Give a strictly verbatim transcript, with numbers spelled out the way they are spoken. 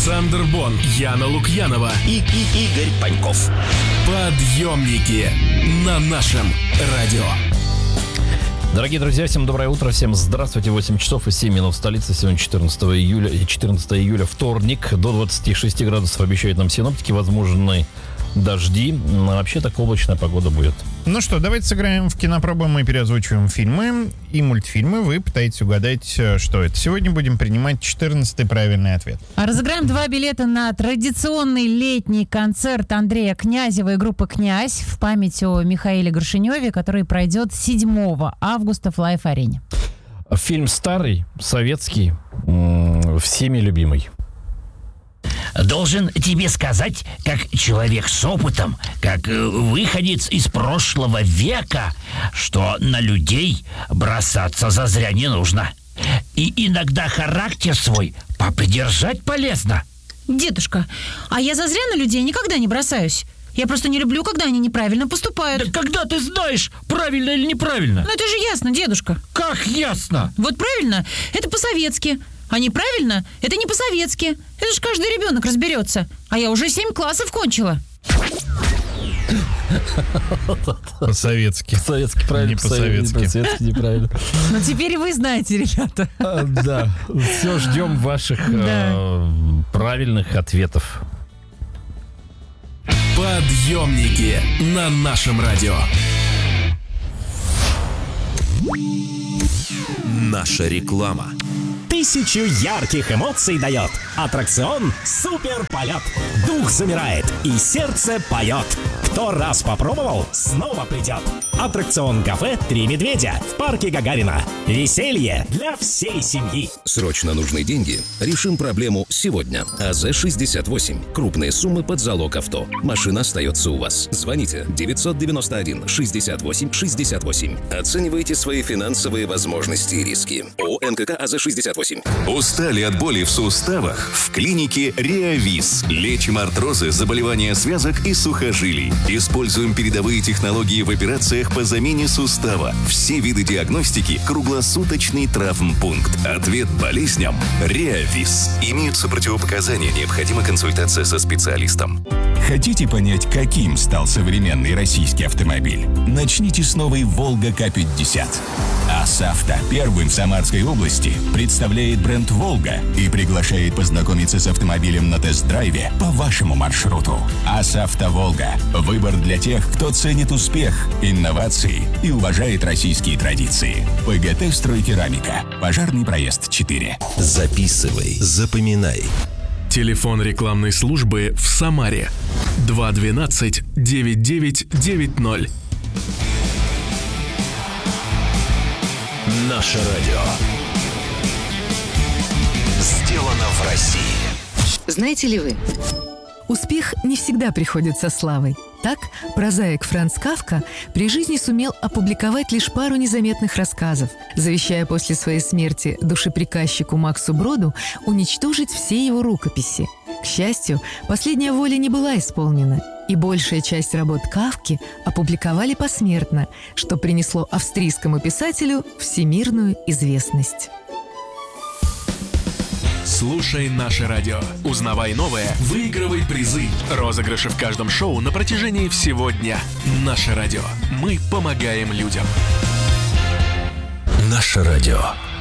Александр Бон, Яна Лукьянова и, и Игорь Паньков. Подъемники на нашем радио. Дорогие друзья, всем доброе утро, всем здравствуйте. восемь часов и семь минут в столице. Сегодня четырнадцатого июля, четырнадцатого июля, вторник. До двадцати шести градусов обещают нам синоптики. Возможны дожди. Но вообще так облачная погода будет. Ну что, давайте сыграем в кинопробу. Мы переозвучиваем фильмы и мультфильмы. Вы пытаетесь угадать, что это. Сегодня будем принимать четырнадцатый правильный ответ. А разыграем два билета на традиционный летний концерт Андрея Князева и группы «Князь» в память о Михаиле Горшеневе, который пройдет седьмого августа в Лайф-арене. Фильм старый, советский, всеми любимый. Должен тебе сказать, как человек с опытом, как выходец из прошлого века, что на людей бросаться зазря не нужно. И иногда характер свой попридержать полезно. Дедушка, а я зазря на людей никогда не бросаюсь. Я просто не люблю, когда они неправильно поступают. Да когда ты знаешь, правильно или неправильно? Ну это же ясно, дедушка. Как ясно? Вот правильно, это по-советски. А неправильно, это не по-советски. Это же каждый ребенок разберется. А я уже семь классов кончила. По-советски. По-советски правильно. Не по-советски. По-советски неправильно. Но теперь вы знаете, ребята. А, да. Все, ждем ваших да. э, правильных ответов. Подъемники на нашем радио. Наша реклама. Тысячу ярких эмоций дает. Аттракцион «Супер полет». Дух замирает и сердце поет. Кто раз попробовал, снова придет. Аттракцион «Кафе Три медведя» в парке Гагарина. Веселье для всей семьи. Срочно нужны деньги? Решим проблему сегодня. АЗ шестьдесят восемь. Крупные суммы под залог авто. Машина остается у вас. Звоните девятьсот девяносто один шестьдесят восемь шестьдесят восемь. Оценивайте свои финансовые возможности и риски. ООО МКК АЗ шестьдесят восемь. Устали от боли в суставах? В клинике Реавис. Лечим артрозы, заболевания связок и сухожилий. Используем передовые технологии в операциях по замене сустава. Все виды диагностики. Круглосуточный травмпункт. Ответ болезням Реавис. Имеются противопоказания. Необходима консультация со специалистом. Хотите понять, каким стал современный российский автомобиль? Начните с новой «Волга К пятьдесят». АсАвто первым в Самарской области представляет бренд «Волга» и приглашает познакомиться с автомобилем на тест-драйве по вашему маршруту. АсАвто «Волга» – выбор для тех, кто ценит успех, инновации и уважает российские традиции. ПГТ «Стройкерамика». Пожарный проезд четыре. Записывай, запоминай. Телефон рекламной службы в Самаре два двенадцать девять девять девять ноль. Наше радио. Сделано в России. Знаете ли вы, успех не всегда приходит со славой. Так, прозаик Франц Кафка при жизни сумел опубликовать лишь пару незаметных рассказов, завещая после своей смерти душеприказчику Максу Броду уничтожить все его рукописи. К счастью, последняя воля не была исполнена, и большая часть работ Кафки опубликовали посмертно, что принесло австрийскому писателю всемирную известность. Слушай наше радио. Узнавай новое, выигрывай призы. Розыгрыши в каждом шоу на протяжении всего дня. Наше радио. Мы помогаем людям. Наше радио.